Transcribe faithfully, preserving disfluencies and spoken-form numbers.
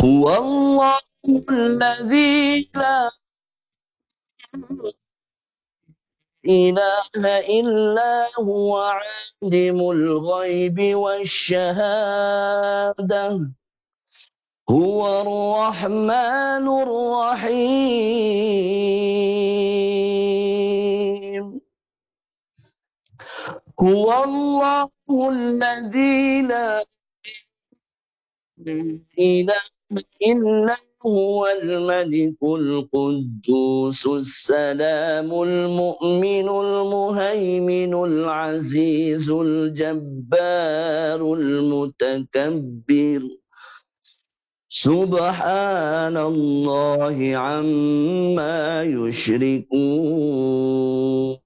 هو الله الذي لا إله إلا هو عالم الغيب والشهادة هو الرحمن الرحيم هو الله الذي لا إله إلا هو الملك القدوس السلام المؤمن المهيمن العزيز الجبار المتكبر سبحان الله عما يشركون.